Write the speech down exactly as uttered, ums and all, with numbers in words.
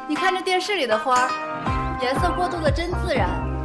你看这电视里的花，颜色过渡的真自然。